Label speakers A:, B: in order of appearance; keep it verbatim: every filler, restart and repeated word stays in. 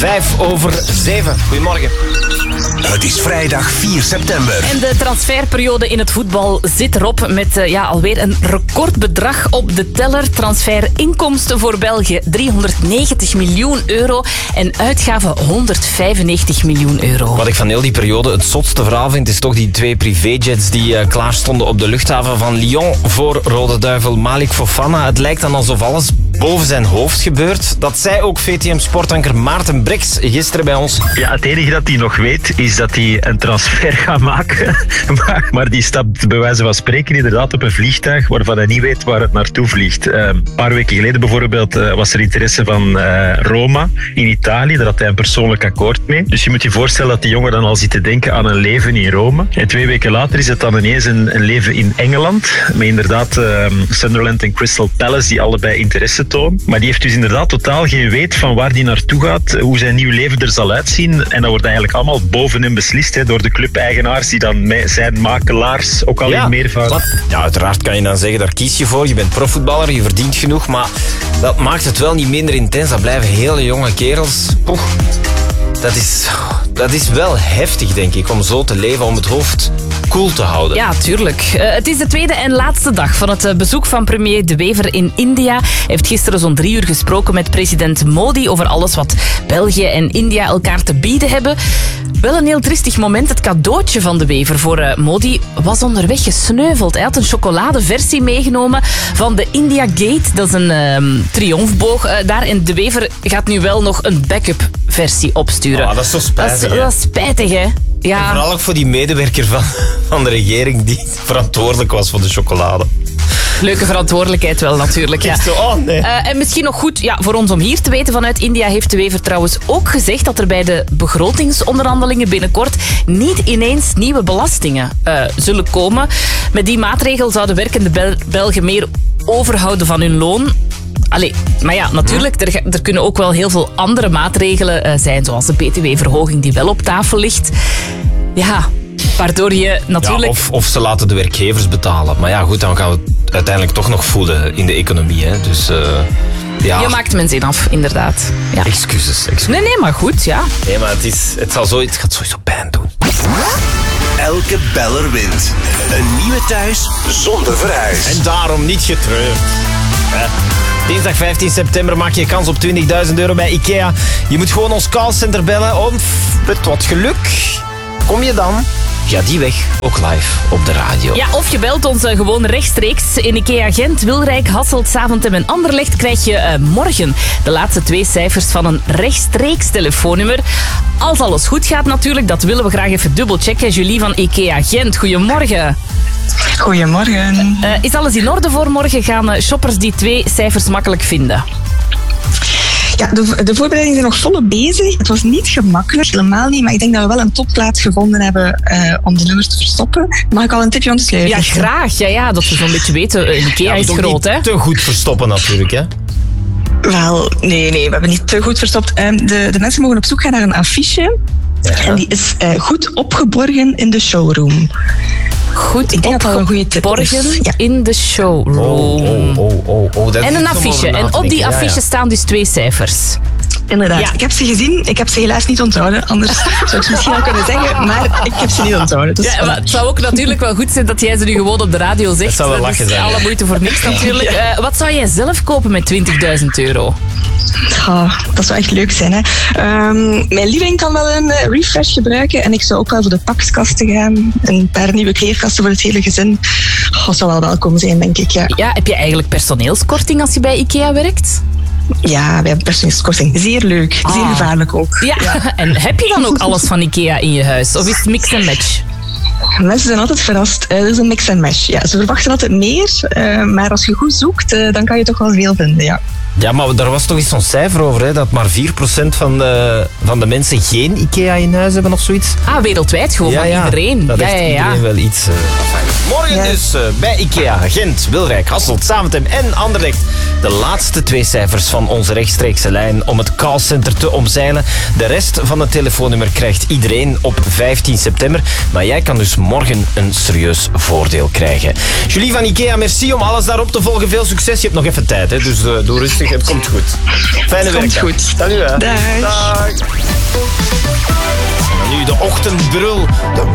A: Vijf over zeven. Goedemorgen.
B: Het is vrijdag vier september.
C: En de transferperiode in het voetbal zit erop met uh, ja, alweer een recordbedrag op de teller. Transferinkomsten voor België driehonderdnegentig miljoen euro en uitgaven honderdvijfennegentig miljoen euro.
A: Wat ik van heel die periode het zotste verhaal vind, is toch die twee privéjets die uh, klaar stonden op de luchthaven van Lyon voor Rode Duivel Malik Fofana. Het lijkt dan alsof alles boven zijn hoofd gebeurt. Dat zei ook V T M-sportanker Maarten Brix gisteren bij ons.
D: Ja, het enige dat hij nog weet is dat hij een transfer gaat maken. maar, maar die stapt bij wijze van spreken inderdaad op een vliegtuig waarvan hij niet weet waar het naartoe vliegt. Uh, een paar weken geleden bijvoorbeeld uh, was er interesse van uh, Roma in Italië. Daar had hij een persoonlijk akkoord mee. Dus je moet je voorstellen dat die jongen dan al zit te denken aan een leven in Rome. En twee weken later is het dan ineens een, een leven in Engeland. Met inderdaad uh, Sunderland en Crystal Palace die allebei interesse tonen. Maar die heeft dus inderdaad totaal geen weet van waar die naartoe gaat, hoe zijn nieuw leven er zal uitzien. En dat wordt eigenlijk allemaal boven hem beslist hè, door de clubeigenaars die dan zijn makelaars ook al
A: ja,
D: in meervoud.
A: Ja, uiteraard kan je dan zeggen, daar kies je voor. Je bent profvoetballer, je verdient genoeg, maar dat maakt het wel niet minder intens. Dat blijven hele jonge kerels. Poeh, dat is, dat is wel heftig, denk ik, om zo te leven, om het hoofd koel te houden.
C: Ja, tuurlijk. Uh, het is de tweede en laatste dag van het uh, bezoek van premier De Wever in India. Hij heeft gisteren zo'n drie uur gesproken met president Modi over alles wat België en India elkaar te bieden hebben. Wel een heel triestig moment. Het cadeautje van De Wever voor uh, Modi was onderweg gesneuveld. Hij had een chocoladeversie meegenomen van de India Gate. Dat is een uh, triomfboog uh, daar. En De Wever gaat nu wel nog een backup versie opsturen.
A: Oh, dat is zo spijtig.
C: Dat is, dat is spijtig, hè? Ja.
A: En vooral ook voor die medewerker van, van de regering die verantwoordelijk was voor de chocolade.
C: Leuke verantwoordelijkheid wel, natuurlijk. Ja.
A: Zo, oh nee.
C: Uh, en misschien nog goed ja, voor ons om hier te weten vanuit India heeft De Wever trouwens ook gezegd dat er bij de begrotingsonderhandelingen binnenkort niet ineens nieuwe belastingen uh, zullen komen. Met die maatregel zouden werkende Bel- Belgen meer overhouden van hun loon. Allee, maar ja, natuurlijk, er, er kunnen ook wel heel veel andere maatregelen uh, zijn, zoals de B T W-verhoging die wel op tafel ligt. Ja, waardoor je natuurlijk...
A: Ja, of, of ze laten de werkgevers betalen. Maar ja, goed, dan gaan we het uiteindelijk toch nog voelen in de economie. Hè. Dus uh, ja...
C: Je maakt mijn zin af, inderdaad. Ja.
A: Excuses, excuses.
C: Nee, nee, maar goed, ja.
A: Nee, maar het, is, het, zal zo, het gaat sowieso pijn doen.
B: Elke beller wint. Een nieuwe thuis zonder verhuis.
A: En daarom niet getreurd. Hè. Dinsdag vijftien september maak je kans op twintigduizend euro bij IKEA. Je moet gewoon ons callcenter bellen om met wat geluk. Kom je dan via die weg ook live op de radio.
C: Ja, of je belt ons uh, gewoon rechtstreeks. In IKEA Gent, Wilrijk, Hasselt, Zaventem en Anderlecht krijg je uh, morgen de laatste twee cijfers van een rechtstreeks telefoonnummer. Als alles goed gaat natuurlijk, dat willen we graag even dubbelchecken. Julie van IKEA Gent, goedemorgen.
E: Goedemorgen.
C: Uh, is alles in orde voor morgen? Gaan uh, shoppers die twee cijfers makkelijk vinden?
E: Ja, de, de voorbereidingen zijn nog volop bezig. Het was niet gemakkelijk, helemaal niet. Maar ik denk dat we wel een topplaats gevonden hebben uh, om de nummers te verstoppen. Mag ik al een tipje ondersluiten?
C: Ja, graag. Ja, ja, dat we zo'n beetje weten. Uh, IKEA
A: Ja,
C: is groot, hè?
A: Te goed verstoppen natuurlijk, hè?
E: Wel, nee, nee, we hebben niet te goed verstopt. Um, de, de mensen mogen op zoek gaan naar een affiche. Ja. En die is uh, goed opgeborgen in de showroom.
C: Goed,
E: ik denk dat dat een goede tip is.
C: Ja. In de showroom.
A: Oh, oh, oh, oh,
C: en een affiche. En op die affiche ja, ja. staan dus twee cijfers.
E: Inderdaad. Ja. Ik heb ze gezien. Ik heb ze helaas niet onthouden. Anders zou ik ze misschien al kunnen zeggen. Maar ik heb ze niet onthouden. Dus
C: ja, maar het zou ook natuurlijk wel goed zijn dat jij ze nu gewoon op de radio zegt.
A: Dat zou wel
C: dat
A: lachen
C: is
A: zijn.
C: Alle moeite voor niks natuurlijk. Ja. Uh, wat zou jij zelf kopen met twintigduizend euro?
E: Oh, dat zou echt leuk zijn. Hè? Um, mijn lieveling kan wel een uh, refresh gebruiken. En ik zou ook wel voor de pakskasten gaan. Een paar nieuwe kleerkasten voor het hele gezin. Oh, dat zou wel welkom zijn, denk ik. Ja.
C: Ja, heb je eigenlijk personeelskorting als je bij IKEA werkt?
E: Ja, we hebben personeelskorting. Zeer leuk. Ah. Zeer gevaarlijk ook.
C: Ja. Ja. En heb je dan ook alles van IKEA in je huis? Of is het mix en match?
E: Mensen zijn altijd verrast. Uh, er is een mix en match. Ja, ze verwachten altijd meer. Uh, maar als je goed zoekt, uh, dan kan je toch wel veel vinden. Ja.
A: Ja, maar daar was toch eens zo'n cijfer over, hè, dat maar vier procent van de, van de mensen geen IKEA in huis hebben of zoiets.
C: Ah, wereldwijd gewoon,
A: ja,
C: van
A: ja.
C: iedereen.
A: Dat
C: ja,
A: heeft
C: ja, ja.
A: iedereen wel iets. Uh, Morgen ja. dus uh, bij IKEA, Gent, Wilrijk, Hasselt, Zaventem en Anderlecht. De laatste twee cijfers van onze rechtstreekse lijn om het callcenter te omzeilen. De rest van het telefoonnummer krijgt iedereen op vijftien september. Maar jij kan dus morgen een serieus voordeel krijgen. Julie van IKEA, merci om alles daarop te volgen. Veel succes. Je hebt nog even tijd, hè, dus uh, doe rustig. Het komt goed. Fijne werk.
E: Komt goed.
A: Salut, hè.
E: Dag.
A: Dag. de ochtendbrul, de